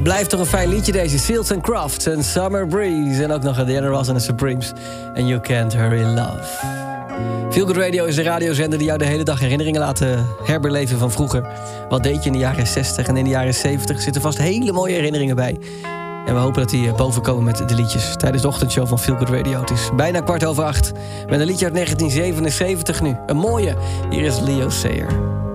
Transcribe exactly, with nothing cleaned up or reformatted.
Wat blijft toch een fijn liedje deze. Seals and Crofts en Summer Breeze. En ook nog Diana Ross en de Supremes. And You Can't Hurry Love. Feel Good Radio is de radiozender die jou de hele dag herinneringen laten herbeleven van vroeger. Wat deed je in de jaren zestig en in de jaren zeventig? Zitten vast hele mooie herinneringen bij. En we hopen dat die boven komen met de liedjes tijdens de ochtendshow van Feel Good Radio. Het is bijna kwart over acht. Met een liedje uit negentien zevenenzeventig nu. Een mooie. Hier is Leo Sayer.